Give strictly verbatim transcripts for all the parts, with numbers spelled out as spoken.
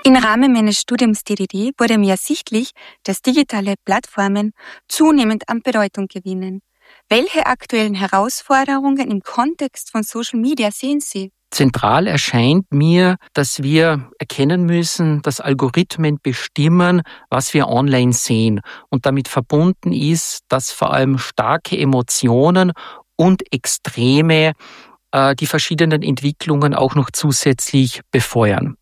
Im Rahmen meines Studiums D D D wurde mir ersichtlich, dass digitale Plattformen zunehmend an Bedeutung gewinnen. Welche aktuellen Herausforderungen im Kontext von Social Media sehen Sie? Zentral erscheint mir, dass wir erkennen müssen, dass Algorithmen bestimmen, was wir online sehen. Und damit verbunden ist, dass vor allem starke Emotionen und Extreme äh, die verschiedenen Entwicklungen auch noch zusätzlich befeuern.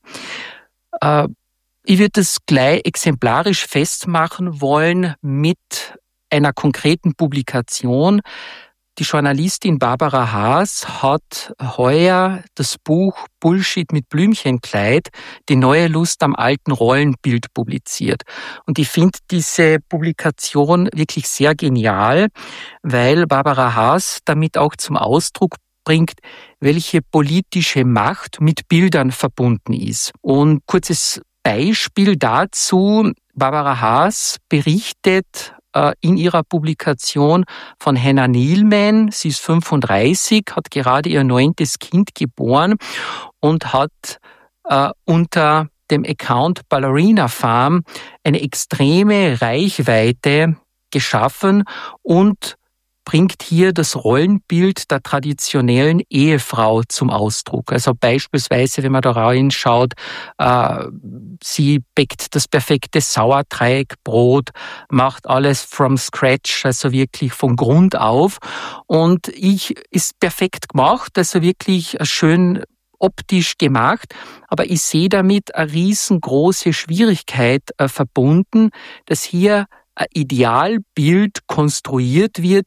Äh, ich würde das gleich exemplarisch festmachen wollen mit einer konkreten Publikation. Die Journalistin Barbara Haas hat heuer das Buch Bullshit mit Blümchenkleid, die neue Lust am alten Rollenbild publiziert. Und ich finde diese Publikation wirklich sehr genial, weil Barbara Haas damit auch zum Ausdruck bringt, welche politische Macht mit Bildern verbunden ist. Und kurzes Beispiel dazu: Barbara Haas berichtet in ihrer Publikation von Hannah Neilman. Sie ist fünfunddreißig, hat gerade ihr neuntes Kind geboren und hat äh, unter dem Account Ballerina Farm eine extreme Reichweite geschaffen und bringt hier das Rollenbild der traditionellen Ehefrau zum Ausdruck. Also beispielsweise, wenn man da reinschaut, äh, sie bäckt das perfekte Sauerteigbrot, macht alles from scratch, also wirklich von Grund auf. Und ich ist perfekt gemacht, also wirklich schön optisch gemacht, aber ich sehe damit eine riesengroße Schwierigkeit äh, verbunden, dass hier ein Idealbild konstruiert wird,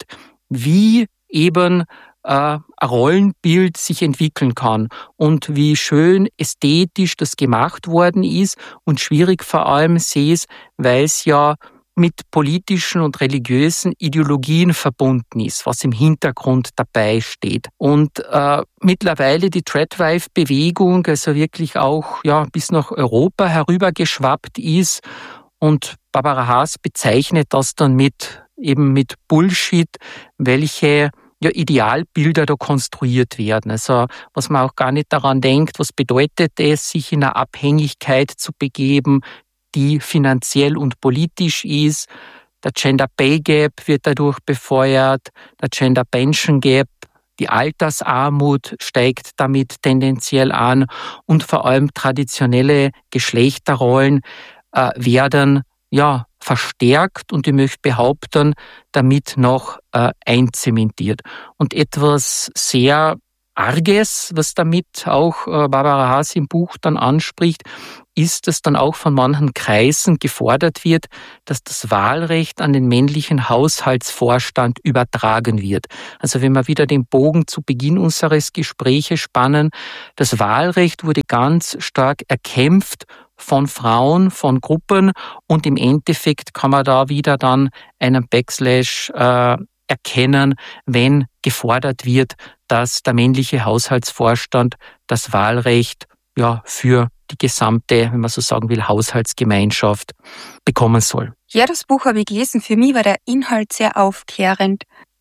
wie eben äh, ein Rollenbild sich entwickeln kann und wie schön ästhetisch das gemacht worden ist. Und schwierig vor allem sehe ich es, weil es ja mit politischen und religiösen Ideologien verbunden ist, was im Hintergrund dabei steht. Und äh, mittlerweile die Tradwife-Bewegung, also wirklich auch ja bis nach Europa herübergeschwappt ist. Und Barbara Haas bezeichnet das dann mit eben mit Bullshit, welche ja, Idealbilder da konstruiert werden. Also was man auch gar nicht daran denkt, was bedeutet es, sich in eine Abhängigkeit zu begeben, die finanziell und politisch ist. Der Gender Pay Gap wird dadurch befeuert, der Gender Pension Gap, die Altersarmut steigt damit tendenziell an und vor allem traditionelle Geschlechterrollen äh, werden ja verstärkt und ich möchte behaupten, damit noch äh, einzementiert. Und etwas sehr Arges, was damit auch äh, Barbara Haas im Buch dann anspricht, ist, dass dann auch von manchen Kreisen gefordert wird, dass das Wahlrecht an den männlichen Haushaltsvorstand übertragen wird. Also wenn wir wieder den Bogen zu Beginn unseres Gespräches spannen, das Wahlrecht wurde ganz stark erkämpft von Frauen, von Gruppen und im Endeffekt kann man da wieder dann einen Backslash äh, erkennen, wenn gefordert wird, dass der männliche Haushaltsvorstand das Wahlrecht ja für die gesamte, wenn man so sagen will, Haushaltsgemeinschaft bekommen soll. Ja, das Buch habe ich gelesen. Für mich war der Inhalt sehr aufklärend.